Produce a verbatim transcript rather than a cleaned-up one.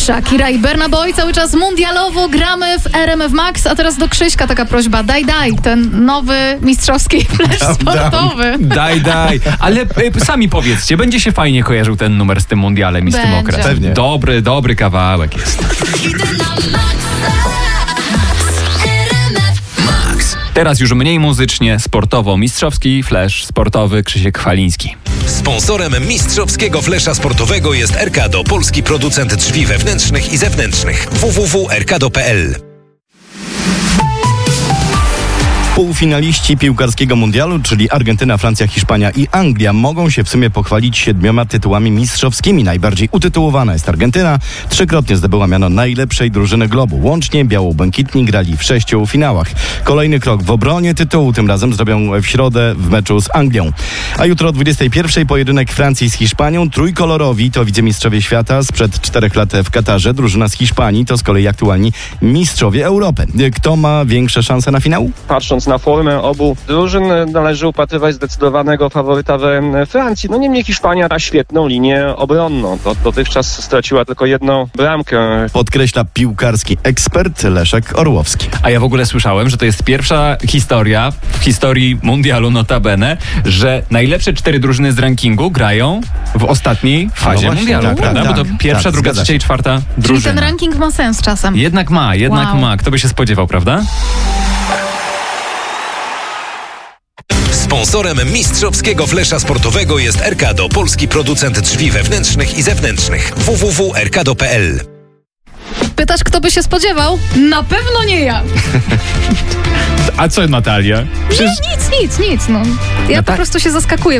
Shakira i Burna Boy cały czas mundialowo gramy w R M F Max, a teraz do Krzyśka taka prośba, daj, daj, ten nowy mistrzowski flash sportowy. Daj, daj, ale y, sami powiedzcie, będzie się fajnie kojarzył ten numer z tym mundialem i z tym okresem. Pewnie. Dobry, dobry kawałek jest. Teraz już mniej muzycznie, sportowo, mistrzowski flash sportowy Krzysiek Chwaliński. Sponsorem mistrzowskiego flesza sportowego jest Erkado, polski producent drzwi wewnętrznych i zewnętrznych. w w w kropka erkado kropka p l. Półfinaliści piłkarskiego mundialu, czyli Argentyna, Francja, Hiszpania i Anglia, mogą się w sumie pochwalić siedmioma tytułami mistrzowskimi. Najbardziej utytułowana jest Argentyna. Trzykrotnie zdobyła miano najlepszej drużyny globu. Łącznie biało-błękitni grali w sześciu finałach. Kolejny krok w obronie tytułu tym razem zrobią w środę w meczu z Anglią. A jutro o dwudziestej pierwszej pojedynek Francji z Hiszpanią. Trójkolorowi to wicemistrzowie świata sprzed czterech lat w Katarze. Drużyna z Hiszpanii to z kolei aktualni mistrzowie Europy. Kto ma większe szanse na finał? Patrząc na formę obu drużyn, należy upatrywać zdecydowanego faworyta we Francji. No niemniej Hiszpania ma świetną linię obronną. Do, dotychczas straciła tylko jedną bramkę. Podkreśla piłkarski ekspert Leszek Orłowski. A ja w ogóle słyszałem, że to jest pierwsza historia w historii mundialu notabene, że najlepsze cztery drużyny z rankingu grają w ostatniej fazie właśnie, mundialu, tak, prawda? tak, Bo to tak, pierwsza, tak, druga, zgadza trzecia się. i czwarta Czyli drużyna. ten ranking ma sens czasem. Jednak ma, jednak Wow. ma. Kto by się spodziewał, prawda? Sponsorem mistrzowskiego flesza sportowego jest Erkado, polski producent drzwi wewnętrznych i zewnętrznych. w w w kropka erkado kropka p l. Pytasz, kto by się spodziewał? Na pewno nie ja. A co Natalia? Nie, nic, nic, nic. No. Ja No po tak. prostu się zaskakuję.